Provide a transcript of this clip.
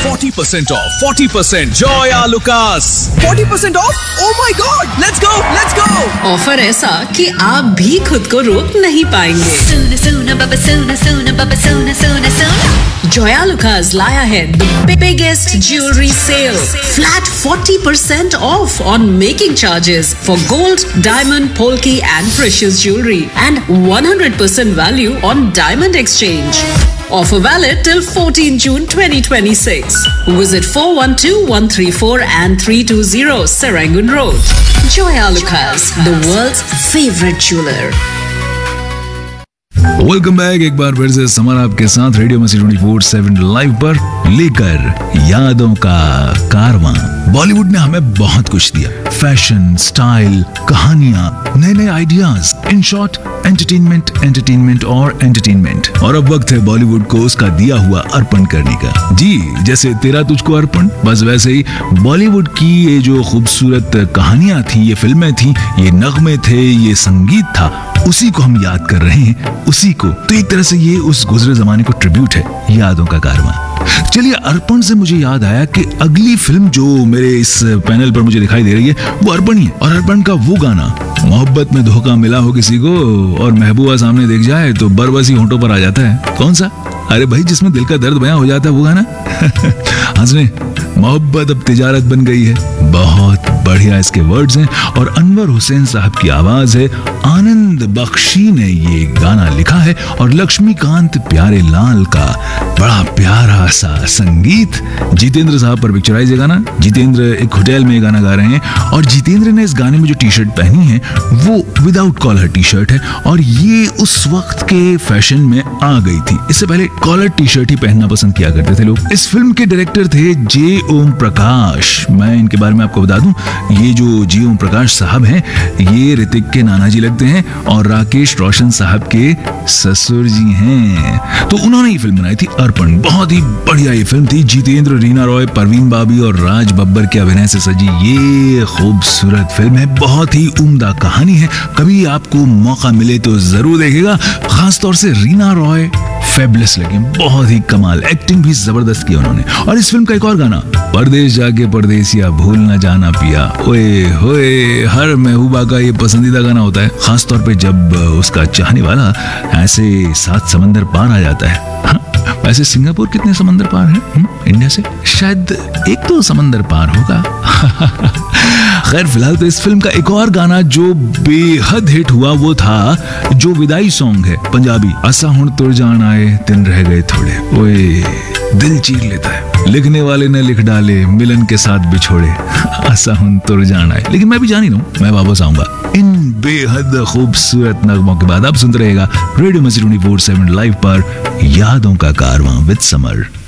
40% off, 40%. Joya Lucas. 40% off? Oh my God! Let's go, let's go! Offer ऐसा कि आप भी खुद को रोक नहीं पाएंगे। Soon, soon, baba, soon, soon, baba, soon, soon, soon. Joya Lucas लाया है the biggest jewelry sale. Flat 40% off on making charges for gold, diamond, polki and precious jewelry and 100% value on diamond exchange. Offer valid till 14 June 2026. Visit 412-134 and 320 Serangoon Road. Joya Lucas, the world's favorite jeweler. Welcome back एक बार फिर से summer आपके साथ radio मसी 24/7 live पर लेकर यादों का कारवां। बॉलीवुड ने हमें बहुत कुछ दिया, फैशन, स्टाइल, कहानियां, नए नए ideas, in short entertainment, entertainment और एंटरटेनमेंट। और अब वक्त है बॉलीवुड को उसका दिया हुआ अर्पण करने का। जी, जैसे तेरा तुझको अर्पण, बस वैसे ही बॉलीवुड की ये जो खूबसूरत कहानियां थी, ये फिल्में थी, ये नगमे थे, ये संगीत था, उसी को हम याद कर रहे हैं, उसी को। तो एक तरह से ये उस गुजरे जमाने को ट्रिब्यूट है, यादों का कारवां। चलिए, अर्पण से मुझे याद आया कि अगली फिल्म जो मेरे इस पैनल पर मुझे दिखाई दे रही है वो अर्पण ही है। और अर्पण का वो गाना, मोहब्बत में धोखा मिला हो किसी को और महबूबा सामने देख जाए तो बरबसी होंठों पर आ जाता है। कौन सा? अरे भाई, जिसमें दिल का दर्द बयां हो जाता है, वो गाना। हंसने, मोहब्बत अब तिजारत बन गई है। बहुत बढ़िया इसके वर्ड्स हैं और अनवर हुसैन साहब की आवाज है। आनंद बख्शी ने ये गाना लिखा है और लक्ष्मीकांत प्यारे लाल का बड़ा प्यारा सा संगीत। जितेंद्र साहब पर पिक्चराइज ये गाना। जितेंद्र एक होटल में ये गाना गा रहे हैं और जितेंद्र ने इस गाने में जो टी शर्ट पहनी है वो विदाउट कॉलर टी शर्ट है और ये उस वक्त के फैशन में आ गई थी। इससे पहले कॉलर टी शर्ट ही पहनना पसंद किया करते थे लोग। इस फिल्म के डायरेक्टर थे जे ओम प्रकाश। मैं इनके बारे में आपको बता दूं, ये जो जे ओम प्रकाश साहब हैं, ये ऋतिक के नाना जी लगते हैं और राकेश रोशन साहब के ससुर जी हैं। तो उन्होंने ये फिल्म बनाई थी अर्पण। बहुत ही बढ़िया ये फिल्म थी। जितेंद्र, रीना रॉय, परवीन बाबी और राज बब्बर के अभिनय से सजी ये खूबसूरत फिल्म है। बहुत ही उम्दा कहानी है। कभी आपको मौका मिले तो जरूर देखेगा। खासतौर से रीना रॉय फेबलेस लगी, बहुत ही कमाल, एक्टिंग भी जबरदस्त की उन्होंने। और इस फिल्म का एक और गाना, परदेश जाके परदेसिया भूल न जाना पिया, ओए होए, हर महबूबा का ये पसंदीदा गाना होता है, खासतौर पे जब उसका चाहने वाला ऐसे 7 समंदर पार आ जाता है। वैसे सिंगापुर कितने समंदर पार है इंडिया से? शायद एक तो समंदर पार होगा। खैर, फिलहाल तो इस फिल्म का एक और गाना जो बेहद हिट हुआ वो था जो विदाई सॉन्ग है पंजाबी, असा हुण तुर जान आए दिन रह गए थोड़े, ओए दिल चीर लेता है। लिखने वाले ने लिख डाले मिलन के साथ बिछोड़े, असा हुण तुर जान आए। लेकिन मैं भी जान ही लूं, मैं वापस आऊंगा। इन बेहद खूबसूरत नगमों के बाद आप सुनते रहेगा रेडियो मसी 24/7 लाइव पर यादों का कारवां विद समर।